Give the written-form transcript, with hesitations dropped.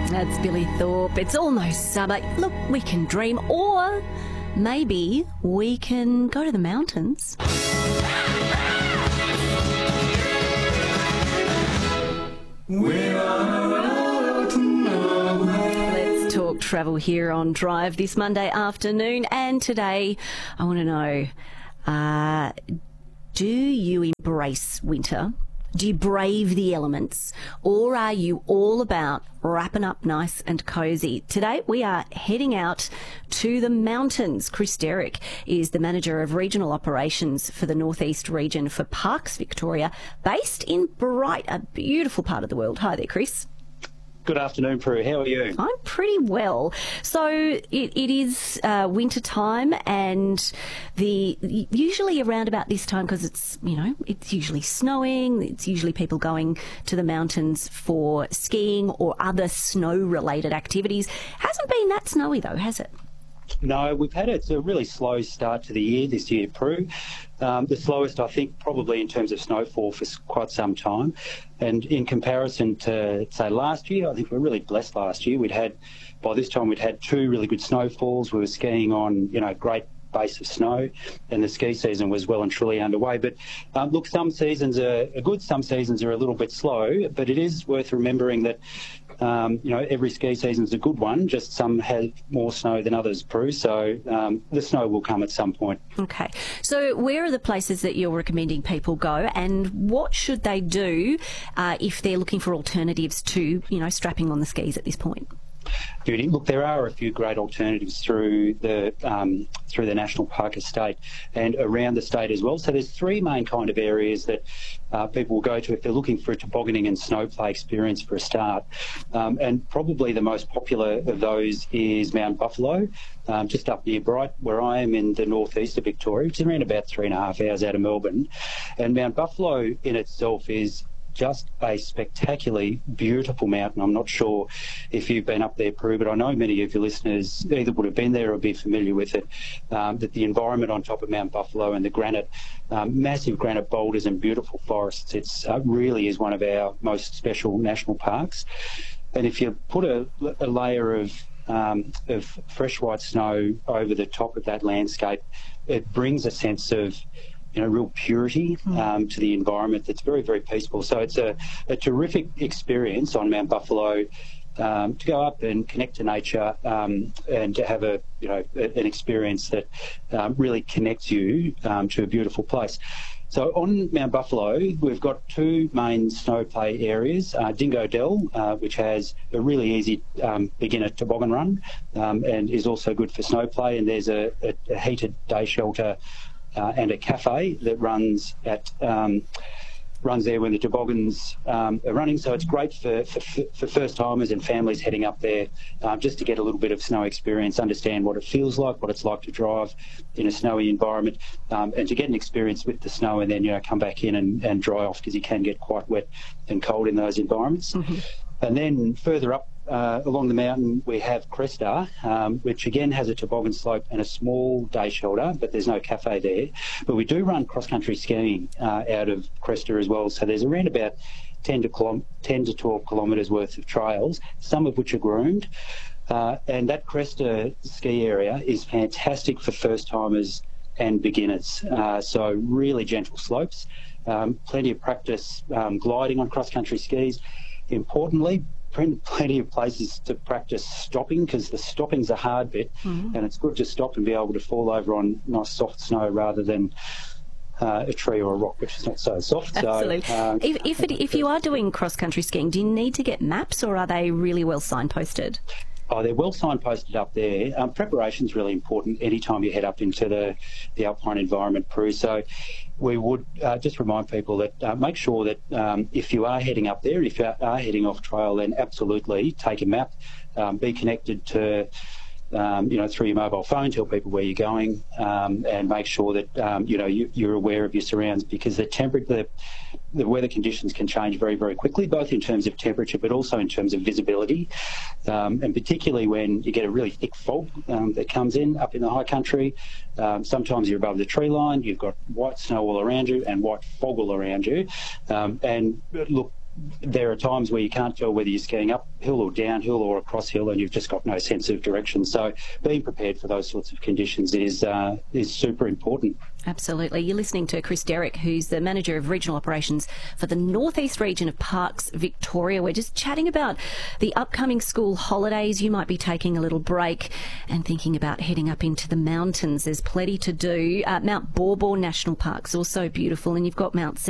That's Billy Thorpe. It's almost summer. Look, we can dream, or maybe we can go to the mountains. Let's talk travel here on Drive this Monday afternoon. And today, I want to know, do you embrace winter? Do you brave the elements, or are you all about wrapping up nice and cosy? Today we are heading out to the mountains. Chris Derrick is the Manager of Regional Operations for the North East region for Parks Victoria, based in Bright, a beautiful part of the world. Hi there, Chris. Good afternoon, Prue. How are you? I'm pretty well. So it is winter time, and usually around about this time, because it's usually snowing. It's usually people going to the mountains for skiing or other snow-related activities. Hasn't been that snowy though, has it? No, it's a really slow start to the year this year, Prue. The slowest, I think, probably in terms of snowfall for quite some time. And in comparison to, say, last year, I think we were really blessed last year. By this time, we'd had two really good snowfalls. We were skiing on, great base of snow, and the ski season was well and truly underway. But look, some seasons are good, some seasons are a little bit slow, but it is worth remembering that every ski season is a good one, just some have more snow than others, Prue, so the snow will come at some point. Okay, so where are the places that you're recommending people go, and what should they do if they're looking for alternatives to, strapping on the skis at this point? Beauty. Look, there are a few great alternatives through the National Park Estate and around the state as well. So there's three main kind of areas that people will go to if they're looking for a tobogganing and snow play experience for a start. And probably the most popular of those is Mount Buffalo, just up near Bright, where I am in the northeast of Victoria, which is around about 3.5 hours out of Melbourne. And Mount Buffalo in itself is just a spectacularly beautiful mountain. I'm not sure if you've been up there, Prue, but I know many of your listeners either would have been there or be familiar with it, that the environment on top of Mount Buffalo and the granite, massive granite boulders and beautiful forests, it really is one of our most special national parks. And if you put a layer of fresh white snow over the top of that landscape, it brings a sense of real purity to the environment that's very, very peaceful. So it's a terrific experience on Mount Buffalo to go up and connect to nature and to have an experience that really connects you to a beautiful place. So on Mount Buffalo, we've got two main snow play areas, Dingo Dell, which has a really easy beginner toboggan run and is also good for snow play, and there's a heated day shelter and a cafe that runs there when the toboggans are running. So it's great for first timers and families heading up there just to get a little bit of snow experience, understand what it feels like, what it's like to drive in a snowy environment, and to get an experience with the snow, and then come back in and dry off, because you can get quite wet and cold in those environments. Mm-hmm. And then further up along the mountain, we have Cresta, which again has a toboggan slope and a small day shelter, but there's no cafe there. But we do run cross-country skiing out of Cresta as well. So there's around about 10 to 12 kilometres worth of trails, some of which are groomed. And that Cresta ski area is fantastic for first-timers and beginners. So really gentle slopes, plenty of practice gliding on cross-country skis. Importantly, plenty of places to practice stopping, because the stopping's a hard bit, and it's good to stop and be able to fall over on nice soft snow rather than a tree or a rock which is not so soft. Absolutely. So, if you are doing cross-country skiing, do you need to get maps, or are they really well signposted? Oh, they're well signposted up there. Preparation's really important anytime you head up into the alpine environment, Prue. So we would just remind people that make sure that if you are heading up there, if you are heading off trail, then absolutely take a map, be connected to through your mobile phone, tell people where you're going, and make sure that you're aware of your surrounds, because the weather conditions can change very, very quickly, both in terms of temperature but also in terms of visibility, and particularly when you get a really thick fog that comes in up in the high country. Sometimes you're above the tree line, you've got white snow all around you and white fog all around you, and look, there are times where you can't tell whether you're skiing uphill or downhill or across hill, and you've just got no sense of direction. So being prepared for those sorts of conditions is super important. Absolutely. You're listening to Chris Derrick, who's the Manager of Regional Operations for the Northeast region of Parks Victoria. We're just chatting about the upcoming school holidays. You might be taking a little break and thinking about heading up into the mountains. There's plenty to do. Mount Baw Baw National Park's also beautiful, and you've got Mount